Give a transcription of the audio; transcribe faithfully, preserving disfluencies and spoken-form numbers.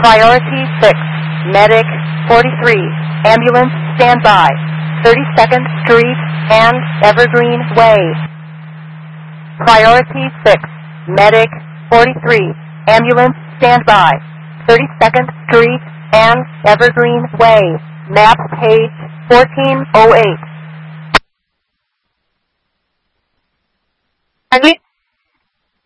Priority six, Medic forty-three, Ambulance standby, thirty-second Street and Evergreen Way. Priority six, Medic forty-three, Ambulance standby, thirty-second Street and Evergreen Way. Map page fourteen oh eight.